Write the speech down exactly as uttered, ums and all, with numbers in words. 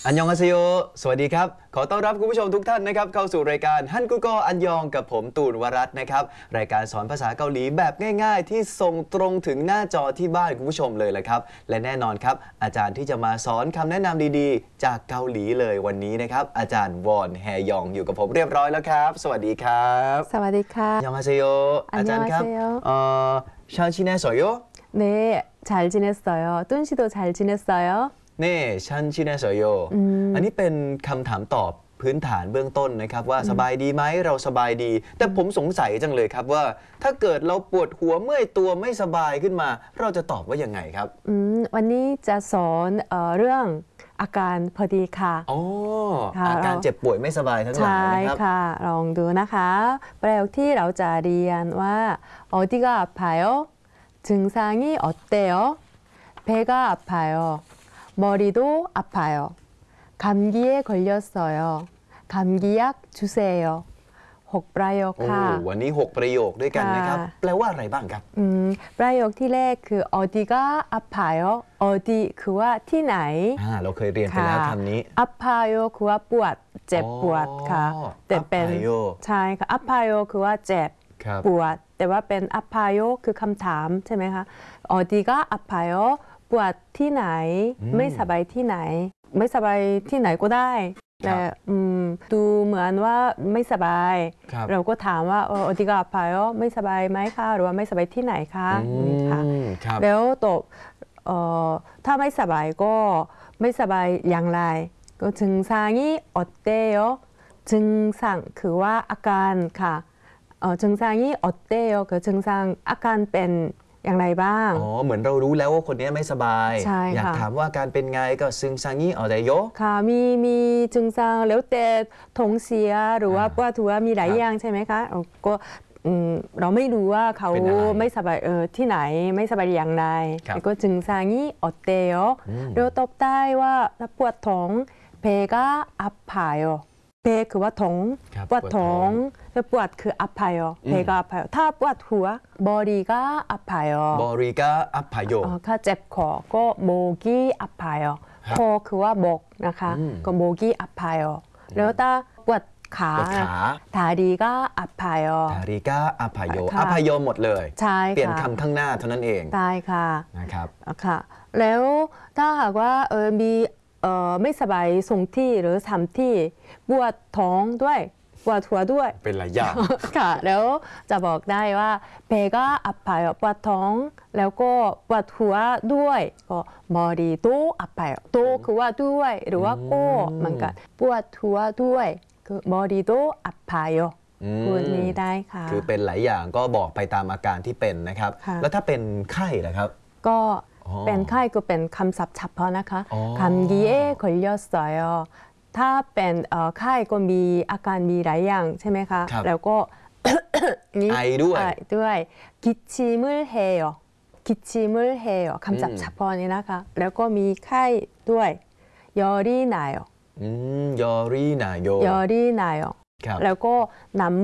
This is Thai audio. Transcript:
อันยองอาเซโยสวัสดีครับขอต้อนรับคุณผู้ชมทุกท่านนะครับเข้าสู่รายการฮันกุโกอันยองกับผมตูนวรัตน์นะครับรายการสอนภาษาเกาหลีแบบง่ายๆที่ส่งตรงถึงหน้าจอที่บ้านคุณผู้ชมเลยแหละครับและแน่นอนครับอาจารย์ที่จะมาสอนคำแนะนำดีๆจากเกาหลีเลยวันนี้นะครับอาจารย์วอนแฮยองอยู่กับผมเรียบร้อยแล้วครับสวัสดีครับสวัสดีค่ะอันยองอาเซโยอาจารย์ครับเอ่อ잘 지내서요? 네, 잘 지냈어요. 뚠 씨도 잘 지냈어요? เน่ชันชินาเซโยอันนี้เป็นคำถามตอบพื้นฐานเบื้องต้นนะครับว่าสบายดีไหมเราสบายดีแต่ผมสงสัยจังเลยครับว่าถ้าเกิดเราปวดหัวเมื่อยตัวไม่สบายขึ้นมาเราจะตอบว่ายังไงครับวันนี้จะสอนเอ่อเรื่องอาการพอดีค่ะอ๋ออาการเจ็บป่วยไม่สบายทั้งหลายนะครับใช่ค่ะลองดูนะคะประโยคที่เราจะเรียนว่า어디가 아파요? 증상이 어때요? 배가 아파요. 머리도 아파요. 감기에 걸렸어요. 감기약 주세요. หกประโยคค่ะวันนี้หกประโยคด้วยกันนะครับแปลว่าอะไรบ้างครับประโยคที่แรกคือ 어디가 아파요? 어디 คือว่าที่ไหนเราเคยเรียนไปแล้วคำนี้ 아파요 คือว่าปวดเจ็บปวดค่ะแต่เป็นใช่ค่ะ 아파요 คือว่าเจ็บปวดแต่ว่าเป็น 아파요 คือคำถามใช่ไหมคะ어디가 아파요 ปวดที่ไหนไม่สบายที่ไหนไม่สบายที่ไหนก็ได้แต่ดูเหมือนว่าไม่สบายเราก็ถามว่าเออ어디가 아파요ไม่สบายไหมคะหรือว่าไม่สบายที่ไหนคะนี่ค่ะแล้วตอบเอ่อถ้าไม่สบายก็ไม่สบายอย่างไรก็증상이 어때요 증상คือว่าอาการค่ะเอ่อ증상이 어때요คือ증상อาการเป็นอย่างไรบ้างอ๋อเหมือนเรารู้แล้วว่าคนนี้ไม่สบายอยากถามว่าการเป็นไงก็ซึงซังนี้อ๋อได้โยค่ะมีมีซึงซังแล้วแต่ท้องเสียหรือว่าปวดหัวมีหลายอย่างใช่ไหมคะก็เราไม่รู้ว่าเขาไม่สบายเออที่ไหนไม่สบายอย่างไรก็ซึงซังนี้อ๋อได้โยเราตอบได้ว่าถ้าปวดท้อง배가 아파요เบคือว่าท้องปวดท้องปวดคือ아파요 배가 아파요ถ้าปวดหัว머리가 아파요 머리가 아파요 ถ้าเจ็บคอก็목이 아파요คอคือว่าบอกนะคะก็목이 아파요แล้วถ้าปวดขา다리가 아파요 다리가 아파요 아파요หมดเลยใช่เปลี่ยนคำข้างหน้าเท่านั้นเองใช่ค่ะนะครับค่ะแล้วถ้าหากว่าเออมีเอ่อไม่สบายสองที่หรือสามที่ปวดท้องด้วยปวดหัวด้วยเป็นหลายอย่างค่ะแล้วจะบอกได้ว่า배가 아파요ปวดท้องแล้วก็ปวดหัวด้วยก็머리도 아파요โตคือว่าด้วยหรือว่าก็เหมือนกันปวดหัวด้วยคือ머리도 아파요พูดนี้ได้ค่ะคือเป็นหลายอย่างก็บอกไปตามอาการที่เป็นนะครับแล้วถ้าเป็นไข้ล่ะครับก็เป็นไข้ก็เป็นคำศัพท์เฉพาะนะคะ감기에 걸렸어요ถ้าเป็นไข้ก็มีอาการมีหลายอย่างใช่ไหมคะแล้วก็ไอด้วยด้วย기침을 해요 기침을 해요คำศัพท์เฉพาะนี้นะคะแล้วก็มีไข้ด้วย열이 나요 열이 나요 열이 나요แล้วก็น้ำ